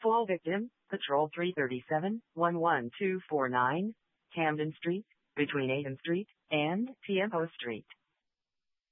Fall victim, Patrol 337, 11249, Camden Street, between 8th Street and Tiempo Street.